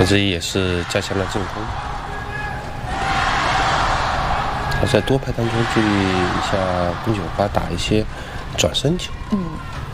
我这也是加强了进攻。他在多拍当中注意一下龚九华打一些转身球。